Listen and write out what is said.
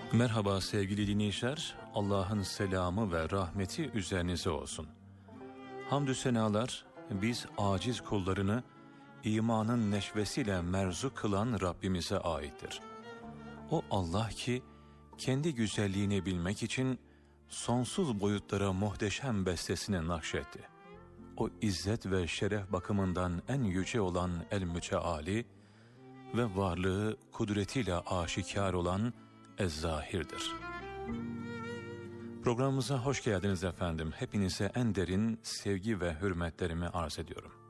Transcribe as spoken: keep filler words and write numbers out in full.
Merhaba sevgili dinleyiciler, Allah'ın selamı ve rahmeti üzerinize olsun. Hamdü senalar, biz aciz kullarını imanın neşvesiyle merzu kılan Rabbimize aittir. O Allah ki, kendi güzelliğini bilmek için sonsuz boyutlara muhteşem bestesini nakşetti. O izzet ve şeref bakımından en yüce olan El-Müteali ve varlığı kudretiyle aşikar olan Ez-Zahir'dir. Programımıza hoş geldiniz efendim. Hepinize en derin sevgi ve hürmetlerimi arz ediyorum.